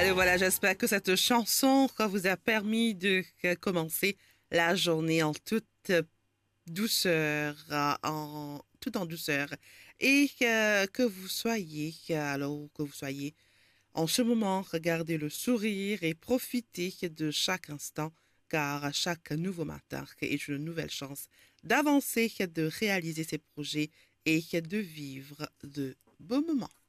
Et voilà, j'espère que cette chanson vous a permis de commencer la journée en toute douceur, tout en douceur, et que vous soyez, alors que vous soyez en ce moment, regardez le sourire et profitez de chaque instant, car chaque nouveau matin est une nouvelle chance d'avancer, de réaliser ses projets et de vivre de beaux moments.